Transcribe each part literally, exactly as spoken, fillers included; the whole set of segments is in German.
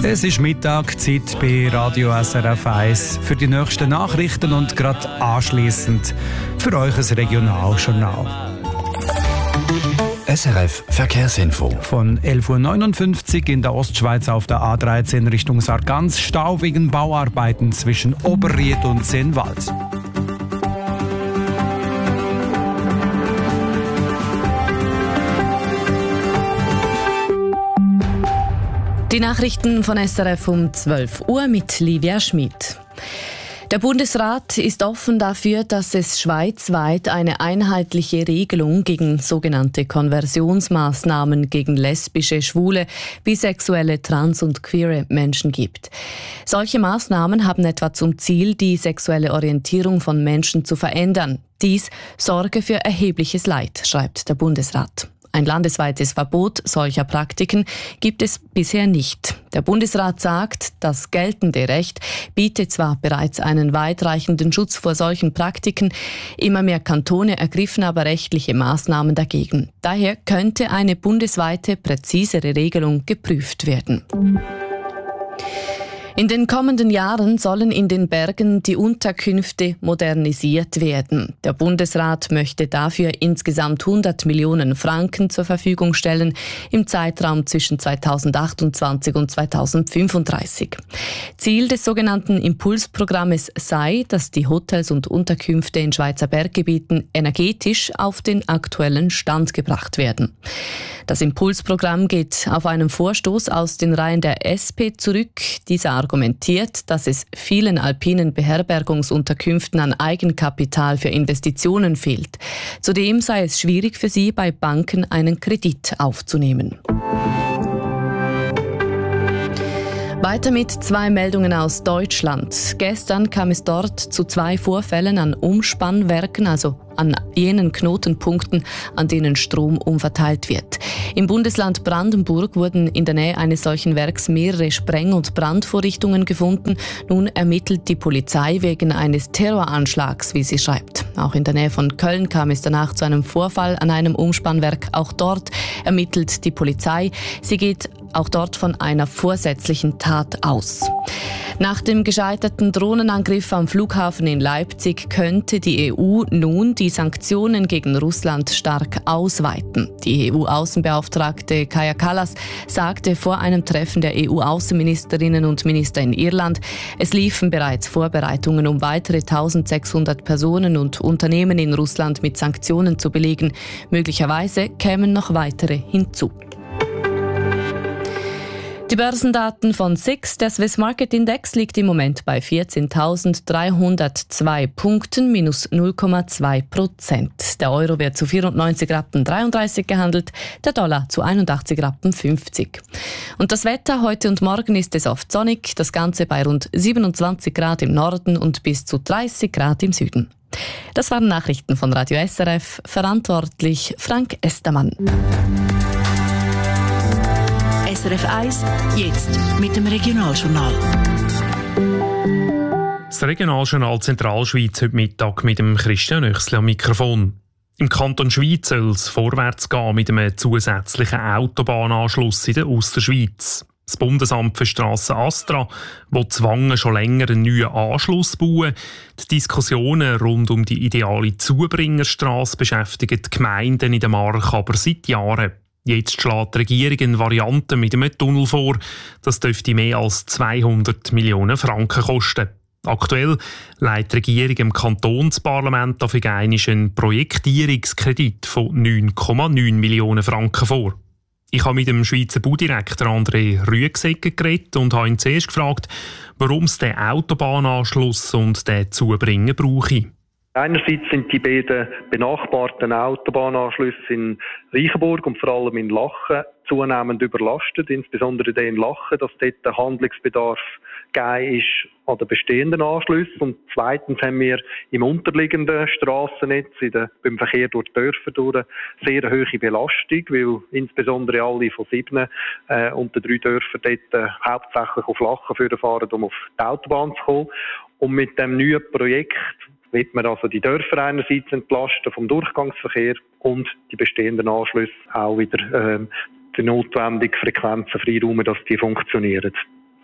Es ist Mittagzeit bei Radio S R F eins für die nächsten Nachrichten und gerade anschliessend für euch ein Regionaljournal. S R F Verkehrsinfo. Von elf Uhr neunundfünfzig in der Ostschweiz auf der A dreizehn Richtung Sargans, Stau wegen Bauarbeiten zwischen Oberried und Sennwald. Die Nachrichten von S R F um zwölf Uhr mit Livia Schmid. Der Bundesrat ist offen dafür, dass es schweizweit eine einheitliche Regelung gegen sogenannte Konversionsmaßnahmen gegen lesbische, schwule, bisexuelle, trans- und queere Menschen gibt. Solche Maßnahmen haben etwa zum Ziel, die sexuelle Orientierung von Menschen zu verändern. Dies sorge für erhebliches Leid, schreibt der Bundesrat. Ein landesweites Verbot solcher Praktiken gibt es bisher nicht. Der Bundesrat sagt, das geltende Recht bietet zwar bereits einen weitreichenden Schutz vor solchen Praktiken, immer mehr Kantone ergriffen aber rechtliche Maßnahmen dagegen. Daher könnte eine bundesweite, präzisere Regelung geprüft werden. In den kommenden Jahren sollen in den Bergen die Unterkünfte modernisiert werden. Der Bundesrat möchte dafür insgesamt hundert Millionen Franken zur Verfügung stellen im Zeitraum zwischen zweitausendachtundzwanzig und zweitausendfünfunddreißig. Ziel des sogenannten Impulsprogrammes sei, dass die Hotels und Unterkünfte in Schweizer Berggebieten energetisch auf den aktuellen Stand gebracht werden. Das Impulsprogramm geht auf einen Vorstoß aus den Reihen der S P zurück. Dieser argumentiert, dass es vielen alpinen Beherbergungsunterkünften an Eigenkapital für Investitionen fehlt. Zudem sei es schwierig für sie, bei Banken einen Kredit aufzunehmen. Weiter mit zwei Meldungen aus Deutschland. Gestern kam es dort zu zwei Vorfällen an Umspannwerken, also an jenen Knotenpunkten, an denen Strom umverteilt wird. Im Bundesland Brandenburg wurden in der Nähe eines solchen Werks mehrere Spreng- und Brandvorrichtungen gefunden. Nun ermittelt die Polizei wegen eines Terroranschlags, wie sie schreibt. Auch in der Nähe von Köln kam es danach zu einem Vorfall an einem Umspannwerk. Auch dort ermittelt die Polizei. Sie geht auch dort von einer vorsätzlichen Tat aus. Nach dem gescheiterten Drohnenangriff am Flughafen in Leipzig könnte die E U nun die Sanktionen gegen Russland stark ausweiten. Die E U-Außenbeauftragte Kaja Kallas sagte vor einem Treffen der E U-Außenministerinnen und Minister in Irland, es liefen bereits Vorbereitungen, um weitere eintausendsechshundert Personen und Unternehmen in Russland mit Sanktionen zu belegen. Möglicherweise kämen noch weitere hinzu. Die Börsendaten von S I X, der Swiss Market Index, liegt im Moment bei vierzehntausenddreihundertzwei Punkten, minus null Komma zwei Prozent. Der Euro wird zu vierundneunzig Rappen dreiunddreißig gehandelt, der Dollar zu einundachtzig Rappen fünfzig. Und das Wetter heute und morgen ist es oft sonnig, das Ganze bei rund siebenundzwanzig Grad im Norden und bis zu dreißig Grad im Süden. Das waren Nachrichten von Radio S R F, verantwortlich Frank Estermann. S R F eins, jetzt mit dem Regionaljournal. Das Regionaljournal Zentralschweiz heute Mittag mit dem Christian Oechsli am Mikrofon. Im Kanton Schwyz soll es vorwärts gehen mit einem zusätzlichen Autobahnanschluss in der Ausserschweiz. Das Bundesamt für Strassen Astra will zwangen schon länger einen neuen Anschluss bauen. Die Diskussionen rund um die ideale Zubringerstrasse beschäftigen die Gemeinden in der Mark aber seit Jahren. Jetzt schlägt die Regierung eine Variante mit einem Tunnel vor. Das dürfte mehr als zweihundert Millionen Franken kosten. Aktuell legt die Regierung im Kantonsparlament auf einen Projektierungskredit von neun Komma neun Millionen Franken vor. Ich habe mit dem Schweizer Baudirektor André Rüegsegger geredet und habe ihn zuerst gefragt, warum es den Autobahnanschluss und den Zubringer brauche. Einerseits sind die beiden benachbarten Autobahnanschlüsse in Reichenburg und vor allem in Lachen zunehmend überlastet, insbesondere den in Lachen, dass dort der Handlungsbedarf gegeben ist an den bestehenden Anschlüssen. Und zweitens haben wir im unterliegenden Strassennetz in der, beim Verkehr durch die Dörfer durch eine sehr hohe Belastung, weil insbesondere alle von sieben äh, und den drei Dörfern dort äh, hauptsächlich auf Lachen fahren, um auf die Autobahn zu kommen. Und mit dem neuen Projekt wird man also die Dörfer einerseits entlasten vom Durchgangsverkehr und die bestehenden Anschlüsse auch wieder ähm, die notwendigen Frequenzen freiräumen, dass die funktionieren.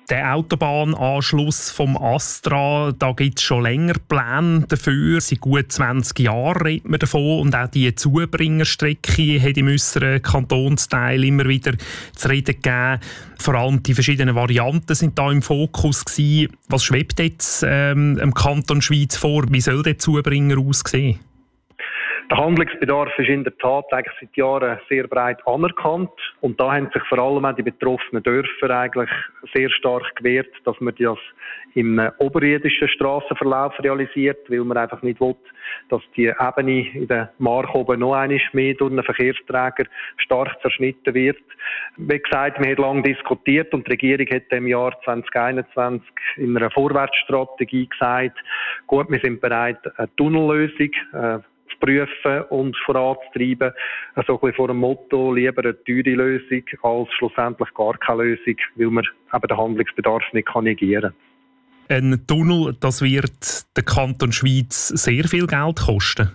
Der Autobahnanschluss vom Astra, da gibt es schon länger Pläne dafür. Seit gut zwanzig Jahren redet man davon. Und auch die Zubringerstrecke hat im äusseren Kantonsteil immer wieder zu reden gegeben. Vor allem die verschiedenen Varianten sind da im Fokus gewesen. Was schwebt jetzt ähm, im Kanton Schwyz vor? Wie soll der Zubringer aussehen? Der Handlungsbedarf ist in der Tat eigentlich seit Jahren sehr breit anerkannt. Und da haben sich vor allem auch die betroffenen Dörfer eigentlich sehr stark gewehrt, dass man das im oberirdischen Strassenverlauf realisiert, weil man einfach nicht will, dass die Ebene in der Mark oben noch einmal mehr durch einen Verkehrsträger stark zerschnitten wird. Wie gesagt, wir haben lange diskutiert und die Regierung hat im Jahr zwanzig einundzwanzig in einer Vorwärtsstrategie gesagt, gut, wir sind bereit, eine Tunnellösung äh, zu prüfen und voranzutreiben. Also ein bisschen vor dem Motto, lieber eine teure Lösung als schlussendlich gar keine Lösung, weil man eben den Handlungsbedarf nicht negieren kann. Ein Tunnel, das wird den Kanton Schwyz sehr viel Geld kosten.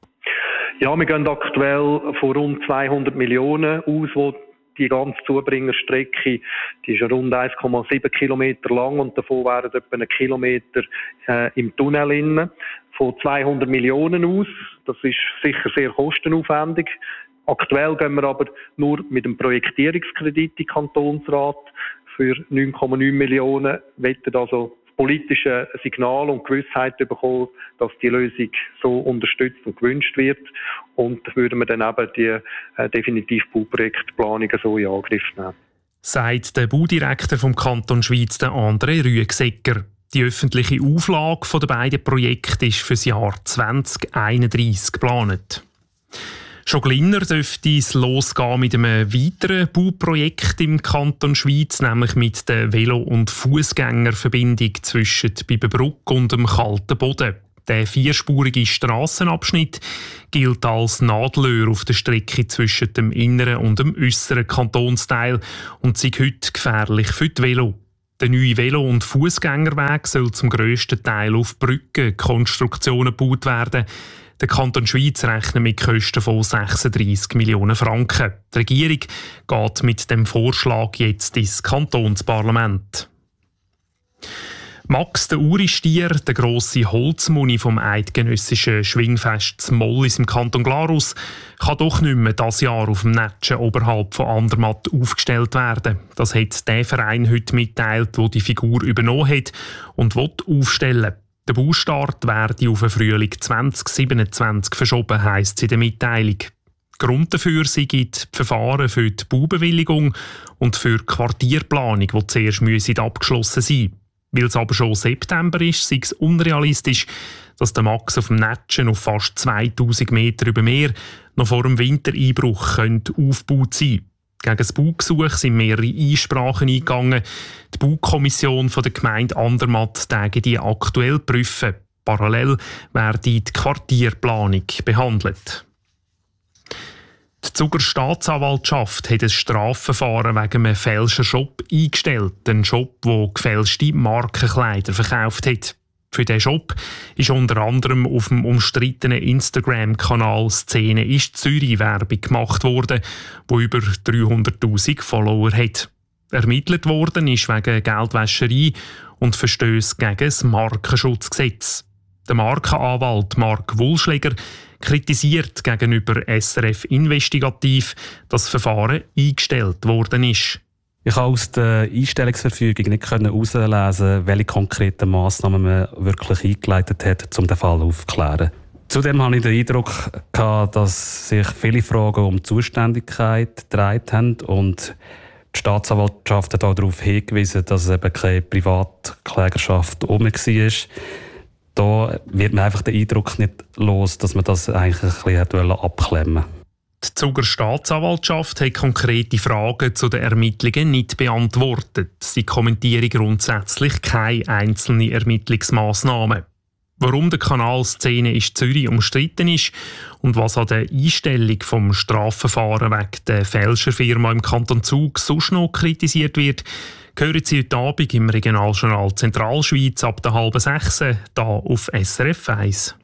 Ja, wir gehen aktuell von rund zweihundert Millionen aus, wo die ganze Zubringerstrecke, die ist rund eins Komma sieben Kilometer lang und davon wären etwa einen Kilometer äh, im Tunnel innen. Von zweihundert Millionen aus. Das ist sicher sehr kostenaufwendig. Aktuell gehen wir aber nur mit dem Projektierungskredit in den Kantonsrat für neun Komma neun Millionen. Wir wollen also das politische Signal und Gewissheit bekommen, dass die Lösung so unterstützt und gewünscht wird. Und würden wir dann eben die äh, definitiv Bauprojektplanungen so in Angriff nehmen. Sagt der Baudirektor vom Kanton Schwyz, der André Rüegsegger. Die öffentliche Auflage der beiden Projekte ist für das Jahr zwanzig einunddreissig geplant. Schon gleich dürfte es losgehen mit einem weiteren Bauprojekt im Kanton Schwyz, nämlich mit der Velo- und Fußgängerverbindung zwischen Biberbrück und dem Kalten Boden. Der vierspurige Strassenabschnitt gilt als Nadelöhr auf der Strecke zwischen dem inneren und dem äusseren Kantonsteil und ist heute gefährlich für die Velo. Der neue Velo- und Fußgängerweg soll zum grössten Teil auf Brückenkonstruktionen gebaut werden. Der Kanton Schwyz rechnet mit Kosten von sechsunddreissig Millionen Franken. Die Regierung geht mit dem Vorschlag jetzt ins Kantonsparlament. Max, der Uristier, der grosse Holzmuni vom eidgenössischen Schwingfest zum Mollis im Kanton Glarus, kann doch nicht mehr dieses Jahr auf dem Netschen oberhalb von Andermatt aufgestellt werden. Das hat der Verein heute mitteilt, der die Figur übernommen hat und will aufstellen. Der Baustart werde auf den Frühling zwanzig siebenundzwanzig verschoben, heisst es in der Mitteilung. Grund dafür sind die Verfahren für die Baubewilligung und für die Quartierplanung, die zuerst müssen abgeschlossen sein müssen. Weil es aber schon September ist, sei es unrealistisch, dass der Max auf dem Netschen auf fast zweitausend Meter über Meer noch vor dem Wintereinbruch könnte aufgebaut sein. Gegen das Baugesuch sind mehrere Einsprachen eingegangen. Die Baukommission der Gemeinde Andermatt täge die aktuell prüfen. Parallel werde die Quartierplanung behandelt. Die Zuger Staatsanwaltschaft hat ein Strafverfahren wegen einem Fälschershop eingestellt. Ein Shop, der gefälschte Markenkleider verkauft hat. Für diesen Shop ist unter anderem auf dem umstrittenen Instagram-Kanal «Szene ist Zürich» Werbung gemacht worden, wo über dreihunderttausend Follower hat. Ermittelt worden ist wegen Geldwäscherei und Verstöße gegen das Markenschutzgesetz. Der Markenanwalt Mark Wulschläger kritisiert gegenüber S R F Investigativ, dass das Verfahren eingestellt worden ist. Ich konnte aus der Einstellungsverfügung nicht herauslesen, welche konkreten Massnahmen man wirklich eingeleitet hat, um den Fall aufzuklären. Zudem hatte ich den Eindruck, dass sich viele Fragen um die Zuständigkeit gedreht haben und die Staatsanwaltschaft hat auch darauf hingewiesen, dass es eben keine Privatklägerschaft herum war. Da wird man einfach den Eindruck nicht los, dass man das eigentlich ein bisschen abklemmen wollte. Die Zuger Staatsanwaltschaft hat konkrete Fragen zu den Ermittlungen nicht beantwortet. Sie kommentieren grundsätzlich keine einzelnen Ermittlungsmaßnahmen. Warum der Kanal «Szene ist Zürich» umstritten ist und was an der Einstellung vom Strafverfahren wegen der Fälscherfirma im Kanton Zug sonst noch kritisiert wird, hören Sie heute Abend im Regionaljournal Zentralschweiz ab der halben sechs hier auf S R F eins.